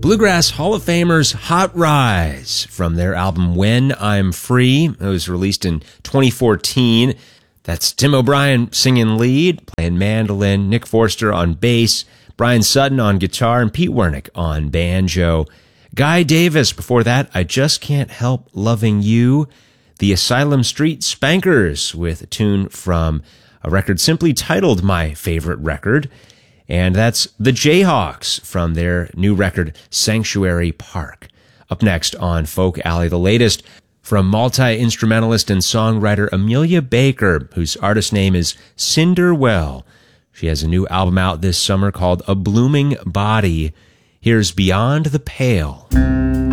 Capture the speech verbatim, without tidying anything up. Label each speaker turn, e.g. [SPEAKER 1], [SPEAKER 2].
[SPEAKER 1] Bluegrass Hall of Famers Hot Rise from their album When I'm Free. It was released in twenty fourteen. That's Tim O'Brien singing lead, playing mandolin, Nick Forster on bass, Brian Sutton on guitar, and Pete Wernick on banjo. Guy Davis before that, I Just Can't Help Loving You. The Asylum Street Spankers with a tune from a record simply titled My Favorite Record. And that's the Jayhawks from their new record, Sanctuary Park. Up next on Folk Alley, the latest from multi-instrumentalist and songwriter Amelia Baker, whose artist name is Cinderwell. She has a new album out this summer called A Blooming Body. Here's Beyond the Pale.